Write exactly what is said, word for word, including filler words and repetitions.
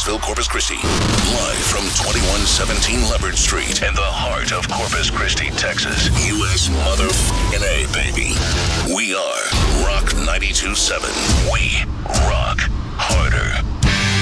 Clarksville, Corpus Christi. Live from twenty-one seventeen Leopard Street in the heart of Corpus Christi, Texas. U S motherfucking A, baby. We are Rock ninety-two point seven. We rock harder.